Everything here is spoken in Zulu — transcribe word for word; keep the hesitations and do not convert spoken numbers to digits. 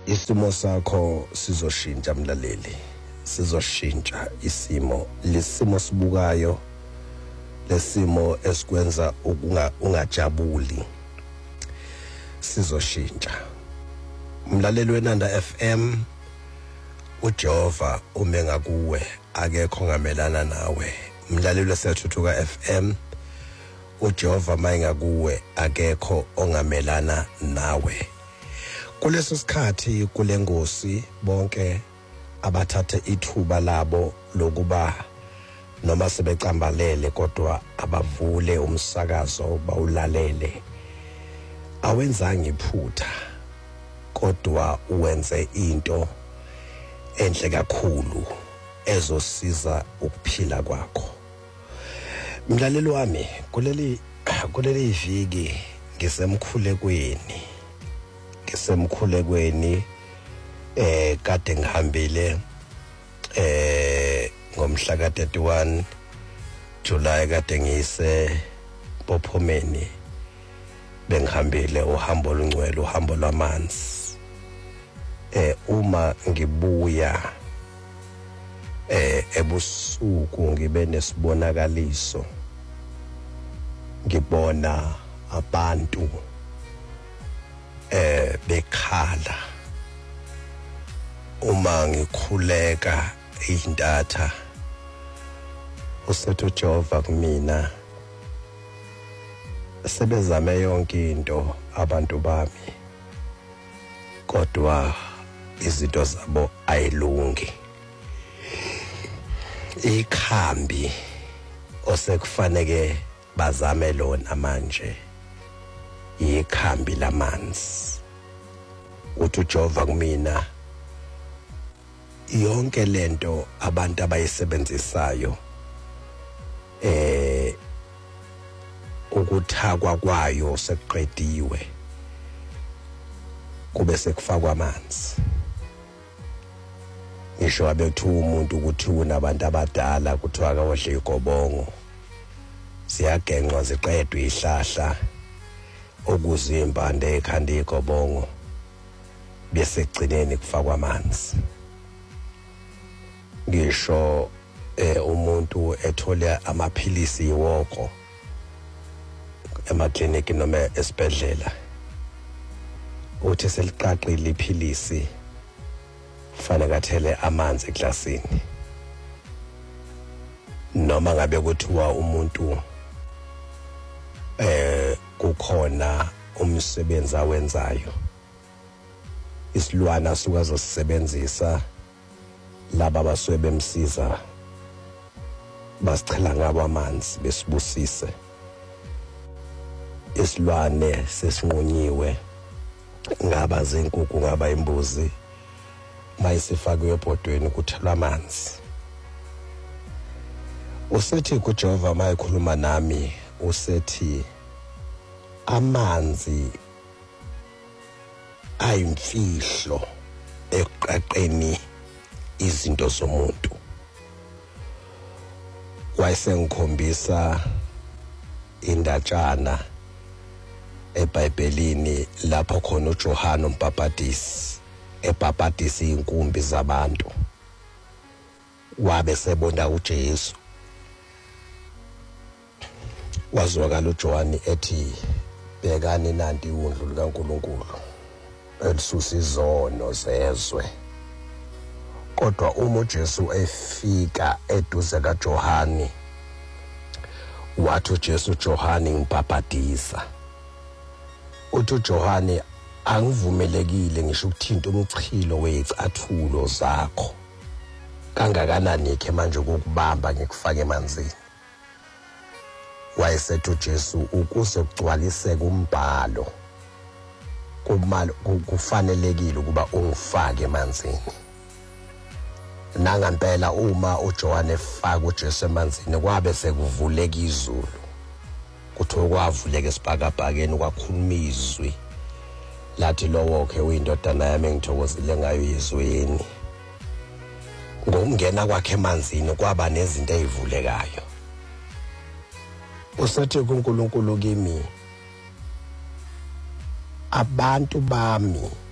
Isimo sakho sizoshintsha mlaleli, sizoshintsha isimo, lesimo sibukayo, lesimo esikwenza ukunga ungajabuli sizoshintsha. Mlaleli weNanda F M, uJehova umenga kuwe, akekho ngamelana nawe. Mlaleli weSethuthuka F M, uJehova mayinga kuwe, akekho ongamelana nawe. Kuleso sikhathi kulengosi bonke abathathe ithuba labo lokuba noma sebecambalele kodwa abavule umsakazo bawulalele, awenzanga iphutha kodwa uwenze into enhle kakhulu ezosiza ukuphila kwakho. Mlaleli wami, kuleli kuleli iviki ngisemkhulekweni ngisemkhulekweni eh kade ngihambile eh ngomhla ka thirty-one July kade ngise Bophomeni, bengihambile uhambo olungcwele, uhambo lwamanzi. eh uma ngibuya eh ebusuku ngibe nesibonakaliso, ngibona abantu eh bekhala. Uma ngikhuleka intatha usethu Jehova kumina, sebezame yonke into abantu bami kodwa izinto zabo ayilungi. Ikhambi osekufanele bazame lona manje ikhambi lamanzi. Uthi uJehova kumina, yonke lento abantu abayisebenzisayo eh ukuthakwa kwayo sekuqediwe, kube sekufakwa amanzi. Ngisho abethu umuntu ukuthi unabantu abadala kuthiwa akawodle igobongo, siyagenqwa ziqedwe ihlahla okuze impande ekhanda igobongo, bese gcineni kufakwa amanzi. Ngisho eh umuntu ethola amaphilisi iwoko emakliniki noma esibhedlela, uthi seliqaqile iphilisi kufanele athele amanzi eglasini. Noma ngabe kuthiwa umuntu eh kukhona umsebenzi awenzayo, isilwana suka zosebenzisa laba basuke bemsiza, basichela ngabo amanzi besibusise. Isilwane sesinqunyiwe, ngaba zenkukhu ngaba imbuzi, mayisifakwe ebhodweni kuthelwa amanzi. Usethi kuJehova mayikhuluma nami, usethi amanzi ayimfihlo eqaqeni izinto zomuntu. Wayesengikhombisa indatshana eBhayibhelini lapho khona uJohane uMbhaphatisi ebhaphathisa inkumbi zabantu, wabe sebona uJesu. Wazwakala uJohane ethi, bhekani nanti undlu likaNkulunkulu elisusa izono zezwe. Kodwa uma uJesu efika eduze kaJohane, wathi uJesu, Johane ngibhaphathisa. Uthi uJohane, angivumelekile ngisho ukuthinta umchilo wezicathulo zakho, kangakanani ke manje ukubamba ngikufake emanzini. Wayesethi uJesu, ukuze kugcwaliseke umbhalo kumalo kufanelekile ukuba ungifake emanzini. Nangampela uma uJohane efaka uJesu emanzini, kwabe sekuvuleka izulu, kuthiwa kwavuleka esibhakabhakeni, kwakhuluma izwi lathi, lowo ke uyindodana yami engithokozile ngayo yizweni. Ngokungena kwakhe emanzini kwaba nezinto ezivulekayo. Usethi kuNkulunkulu kimi, abantu bami